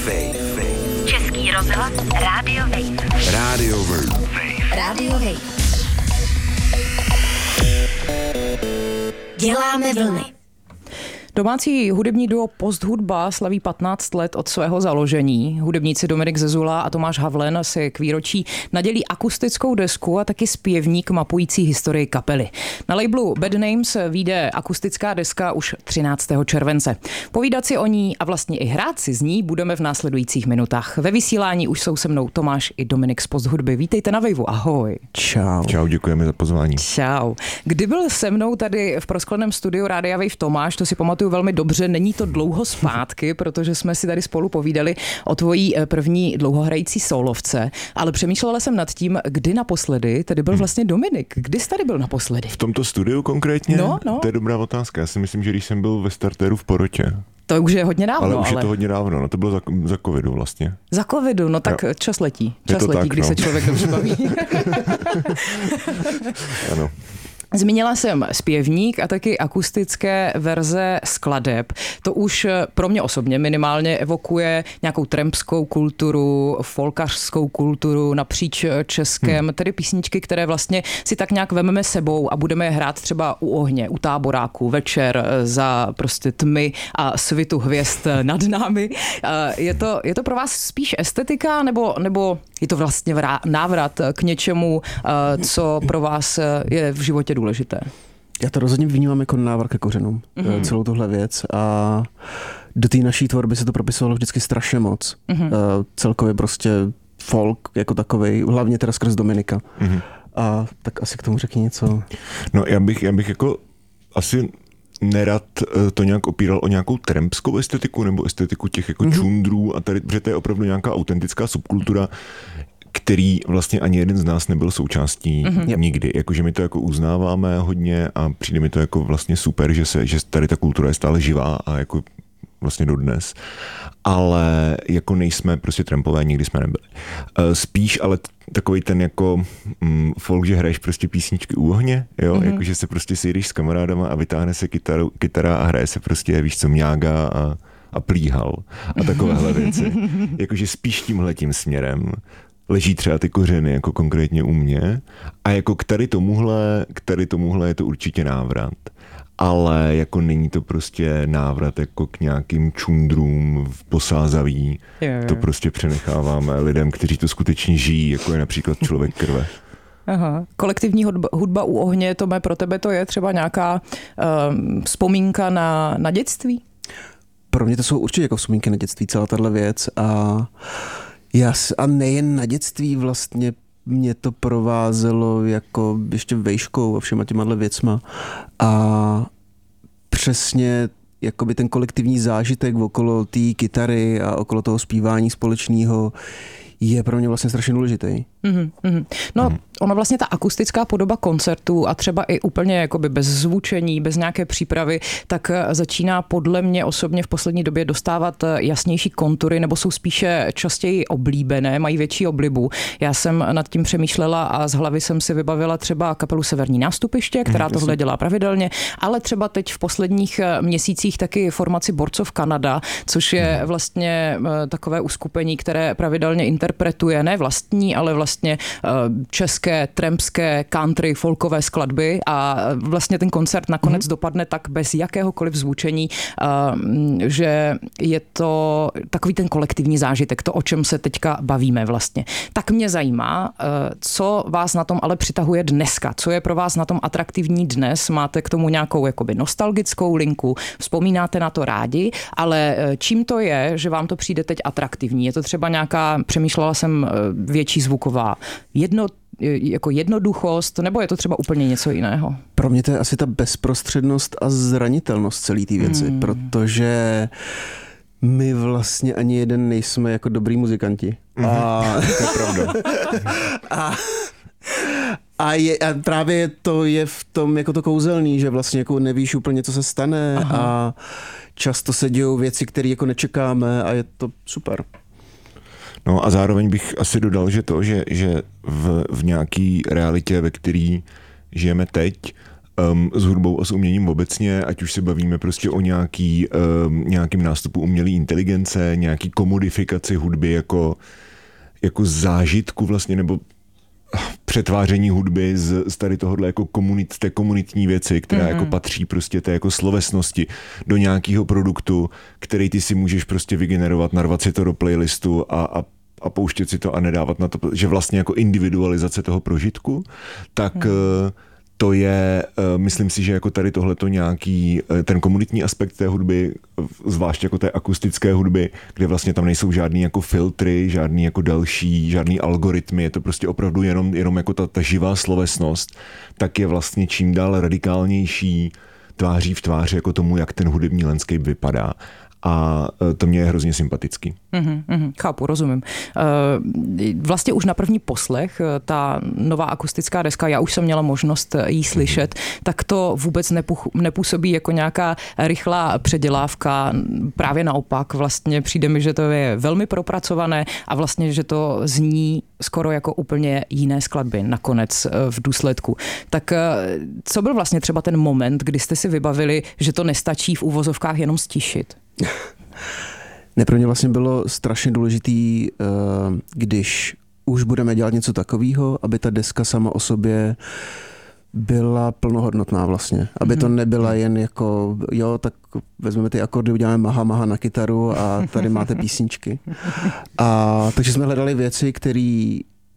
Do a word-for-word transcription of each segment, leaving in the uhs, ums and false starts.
Wave. Český rozhlas Radio Wave. Radio Wave. Radio Wave. Děláme vlny. Domácí hudební duo Posthudba slaví patnáct let od svého založení. Hudebníci Dominik Zezula a Tomáš Havlen si k výročí nadělí akustickou desku a taky zpěvník mapující historii kapely. Na labelu Bad Names vyjde akustická deska už třináctého července. Povídat si o ní a vlastně i hrát si z ní budeme v následujících minutách. Ve vysílání už jsou se mnou Tomáš i Dominik z Posthudby. Vítejte na Waveu, ahoj. Čau. Čau, děkujeme za pozvání. Čau. Kdy byl se mnou tady v proskleném studiu Rádia Wave Tomáš, to si pamatuju velmi dobře, není to dlouho zpátky, protože jsme si tady spolu povídali o tvojí první dlouhohrající solovce, ale přemýšlela jsem nad tím, kdy naposledy tady byl vlastně Dominik. Kdy jsi tady byl naposledy? V tomto studiu konkrétně? No, no. To je dobrá otázka. Já si myslím, že když jsem byl ve startéru v Porotě. To už je hodně dávno, ale. Už ale... je to hodně dávno, no to bylo za, za covidu vlastně. Za covidu, no tak jo. Čas letí. Čas letí, tak, když no. se člověk dobře baví. Ano. Zmínila jsem zpěvník a taky akustické verze skladeb. To už pro mě osobně minimálně evokuje nějakou trampskou kulturu, folkařskou kulturu napříč Českem, hmm. tedy písničky, které vlastně si tak nějak vememe sebou a budeme je hrát třeba u ohně, u táboráku, večer za prostě tmy a svitu hvězd nad námi. Je to, je to pro vás spíš estetika nebo, nebo je to vlastně návrat k něčemu, co pro vás je v životě důležité? Já to rozhodně vnímám jako návrat ke kořenům, mm-hmm. celou tuhle věc, a do té naší tvorby se to propisovalo vždycky strašně moc. Mm-hmm. Celkově prostě folk jako takovej, hlavně teda skrz Dominika. Mm-hmm. A tak asi k tomu řekni něco. No já bych, já bych jako asi nerad to nějak opíral o nějakou trampskou estetiku nebo estetiku těch jako mm-hmm. čundrů a tady, protože to je opravdu nějaká autentická subkultura, který vlastně ani jeden z nás nebyl součástí mm-hmm. nikdy. Jakože my to jako uznáváme hodně a přijde mi to jako vlastně super, že se, že tady ta kultura je stále živá a jako vlastně dodnes. Ale jako nejsme prostě trampové, nikdy jsme nebyli. Spíš ale takový ten jako mm, folk, že hraješ prostě písničky u ohně, jo, mm-hmm. jakože se prostě sejdeš s kamarádama a vytáhne se kytaru, kytara a hraje se prostě, víš co, mňága a, a plíhal a takovéhle věci. Jakože spíš tímhletím směrem leží třeba ty kořeny, jako konkrétně u mě. A jako k tady tomuhle, k tady tomuhle je to určitě návrat. Ale jako není to prostě návrat jako k nějakým čundrům v Posázaví. Je, je. To prostě přenecháváme lidem, kteří to skutečně žijí, jako je například Člověk krve. Aha. Kolektivní hudba, hudba u ohně, Tome, pro tebe to je třeba nějaká um, vzpomínka na, na dětství? Pro mě to jsou určitě jako vzpomínky na dětství, celá tahle věc. A Já, a nejen na dětství, vlastně mě to provázelo jako ještě vejškou a všema těma věcma. A přesně jakoby ten kolektivní zážitek okolo té kytary a okolo toho zpívání společného je pro mě vlastně strašně důležitý. Mm-hmm, mm-hmm. No, mm. ono vlastně ta akustická podoba koncertu a třeba i úplně jakoby bez zvučení, bez nějaké přípravy, tak začíná podle mě osobně v poslední době dostávat jasnější kontury, nebo jsou spíše častěji oblíbené, mají větší oblibu. Já jsem nad tím přemýšlela a z hlavy jsem si vybavila třeba kapelu Severní nástupiště, která mm, tohle dělá pravidelně, ale třeba teď v posledních měsících taky formaci Borcov Kanada, což je vlastně takové uskupení, které pravidelně interpretuje ne vlastní, ale vlastně vlastně české, trampské, country, folkové skladby a vlastně ten koncert nakonec mm-hmm. dopadne tak bez jakéhokoliv zvučení, že je to takový ten kolektivní zážitek, to, o čem se teďka bavíme vlastně. Tak mě zajímá, co vás na tom ale přitahuje dneska, co je pro vás na tom atraktivní dnes, máte k tomu nějakou jakoby nostalgickou linku, vzpomínáte na to rádi, ale čím to je, že vám to přijde teď atraktivní? Je to třeba nějaká, přemýšlela jsem, větší zvuková jedno, jako jednoduchost, nebo je to třeba úplně něco jiného? Pro mě to je asi ta bezprostřednost a zranitelnost celé té věci, hmm. protože my vlastně ani jeden nejsme jako dobrý muzikanti. A... to je pravda. a... A, je, a právě to je v tom jako to kouzelný, že vlastně jako nevíš úplně, co se stane. Aha. A často se dějou věci, které jako nečekáme a je to super. No a zároveň bych asi dodal, že to, že, že v, v nějaký realitě, ve který žijeme teď, um, s hudbou a s uměním obecně, ať už se bavíme prostě o nějaký, um, nějakým nástupu umělé inteligence, nějaký komodifikaci hudby jako, jako zážitku vlastně, nebo přetváření hudby z, z tady tohohle jako komunit, té komunitní věci, která mm-hmm. jako patří prostě té jako slovesnosti do nějakého produktu, který ty si můžeš prostě vygenerovat, narvat si to do playlistu a, a, a pouštět si to a nedávat na to, že vlastně jako individualizace toho prožitku, tak mm. to je, myslím si, že jako tady tohleto nějaký, ten komunitní aspekt té hudby, zvlášť jako té akustické hudby, kde vlastně tam nejsou žádný jako filtry, žádný jako další, žádný algoritmy, je to prostě opravdu jenom, jenom jako ta, ta živá slovesnost, tak je vlastně čím dál radikálnější tváří v tváři jako tomu, jak ten hudební landscape vypadá. A to mě je hrozně sympatický. Mm-hmm, mm, chápu, rozumím. Vlastně už na první poslech ta nová akustická deska, já už jsem měla možnost jí slyšet, mm-hmm. tak to vůbec nepůsobí jako nějaká rychlá předělávka. Právě naopak, vlastně přijde mi, že to je velmi propracované a vlastně, že to zní skoro jako úplně jiné skladby nakonec v důsledku. Tak co byl vlastně třeba ten moment, kdy jste si vybavili, že to nestačí v uvozovkách jenom stišit? Ne, pro mě vlastně bylo strašně důležitý, když už budeme dělat něco takového, aby ta deska sama o sobě byla plnohodnotná vlastně. Aby to nebyla jen jako, jo, tak vezmeme ty akordy, uděláme maha, maha na kytaru a tady máte písničky. A takže jsme hledali věci, které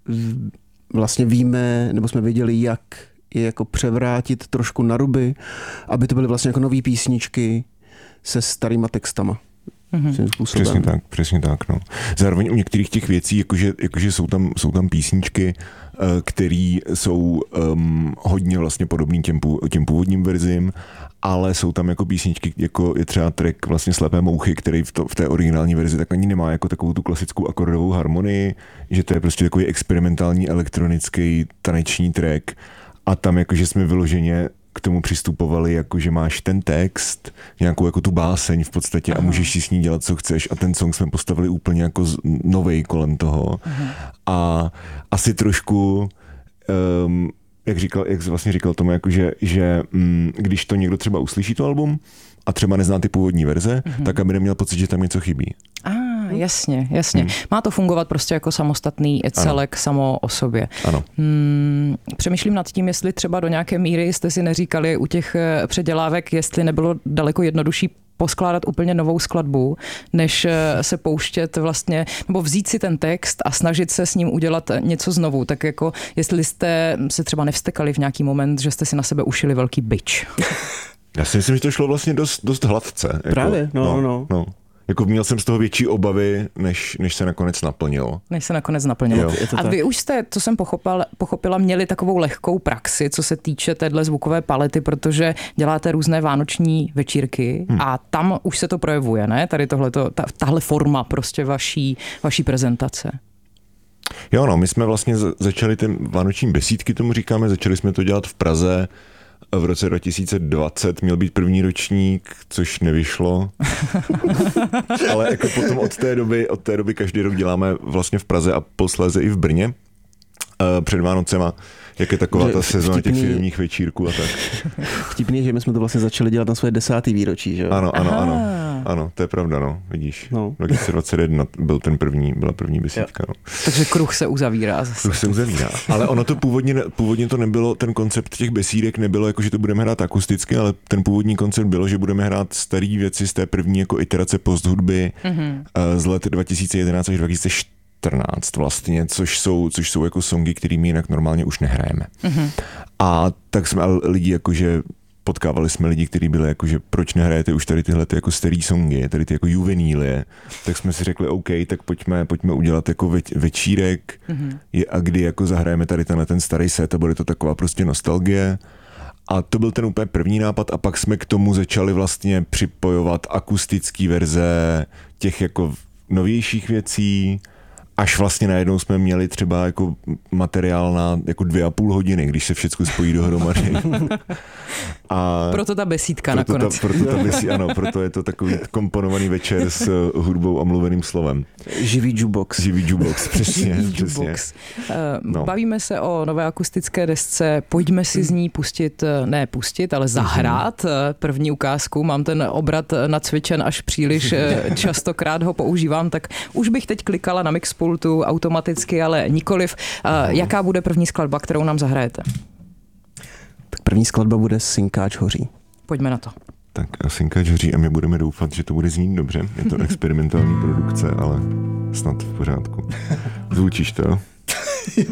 vlastně víme, nebo jsme věděli, jak je jako převrátit trošku na ruby, aby to byly vlastně jako nový písničky se starýma textama. Mm-hmm. Přesně tak, přesně tak. No. Zároveň u některých těch věcí, jakože, jakože jsou, tam, jsou tam písničky, které jsou um, hodně vlastně podobný těm, těm původním verzím, ale jsou tam jako písničky, jako je třeba track vlastně Slepé mouchy, který v, to, v té originální verzi tak ani nemá jako takovou tu klasickou akordovou harmonii, že to je prostě takový experimentální elektronický taneční track a tam jakože jsme vyloženě k tomu přistupovali, jako že máš ten text, nějakou jako tu báseň v podstatě. Aha. A můžeš si s ní dělat, co chceš a ten song jsme postavili úplně jako novej kolem toho. Aha. A asi trošku, um, jak říkal, jak vlastně říkal tomu, jako že, že um, když to někdo třeba uslyší to album a třeba nezná ty původní verze, aha. tak aby neměl pocit, že tam něco chybí. Ah, jasně, jasně. Hmm. Má to fungovat prostě jako samostatný celek ano. samo o sobě. Ano. Hmm, přemýšlím nad tím, jestli třeba do nějaké míry jste si neříkali u těch předělávek, jestli nebylo daleko jednodušší poskládat úplně novou skladbu, než se pouštět vlastně, nebo vzít si ten text a snažit se s ním udělat něco znovu. Tak jako, jestli jste se třeba nevstekali v nějaký moment, že jste si na sebe ušili velký bič. Já si myslím, že to šlo vlastně dost, dost hladce. Jako, Právě, no, no. no. no. Jako měl jsem z toho větší obavy, než, než se nakonec naplnilo. Než se nakonec naplnilo. A vy už jste, co jsem pochopila, pochopila, měli takovou lehkou praxi, co se týče téhle zvukové palety, protože děláte různé vánoční večírky hmm. a tam už se to projevuje, ne? Tady tohleto, ta, tahle forma prostě vaší, vaší prezentace. Jo, no, my jsme vlastně začali ten vánoční besídky, tomu říkáme, začali jsme to dělat v Praze. V roce dva tisíce dvacet měl být první ročník, což nevyšlo. Ale jako potom od té doby, od té doby každý rok děláme vlastně v Praze a posléze i v Brně. Před Vánocema, jak je taková ta sezóna těch firmních večírků a tak. Vtipný, že my jsme to vlastně začali dělat na svoje desátý výročí, že jo? Ano, ano, ano. Ano, to je pravda, no, vidíš. No. dva tisíce dvacet jedna byl ten první, byla první besídka, no. Takže kruh se uzavírá zase. Kruh se uzavírá. Ale ono to původně, původně to nebylo, ten koncept těch besídek nebylo jako, že to budeme hrát akusticky, ale ten původní koncept bylo, že budeme hrát staré věci z té první jako iterace posthudby mm-hmm. z let dva tisíce jedenáct až dva tisíce čtrnáct vlastně, což jsou, což jsou jako songy, kterými jinak normálně už nehrajeme. Mm-hmm. A tak jsme lidi jakože potkávali jsme lidi, kteří byli jako, že proč nehrajete už tady tyhle ty jako starý songy, tady ty jako juvenílie, tak jsme si řekli OK, tak pojďme, pojďme udělat jako več, večírek mm-hmm. je, a kdy jako zahrajeme tady tenhle ten starý set a bude to taková prostě nostalgie. A to byl ten úplně první nápad a pak jsme k tomu začali vlastně připojovat akustický verze těch jako novějších věcí, až vlastně najednou jsme měli třeba jako materiál na jako dvě a půl hodiny, když se všechno spojí dohromady. A proto ta besídka proto nakonec. Ta, proto, ta besí, ano, proto je to takový komponovaný večer s hudbou a mluveným slovem. Živý jukebox. Živý jukebox, přesně. Živý přesně. jukebox. No. Bavíme se o nové akustické desce, pojďme si z ní pustit, ne pustit, ale zahrát první ukázku. Mám ten obrat nacvičen až příliš, častokrát ho používám, tak už bych teď klikala na mixpultu automaticky, ale nikoliv. Jaká bude první skladba, kterou nám zahrajete? Tak první skladba bude Synkáč hoří. Pojďme na to. Tak Synkáč hoří a my budeme doufat, že to bude znít dobře. Je to experimentální produkce, ale snad v pořádku. Zvučíš to?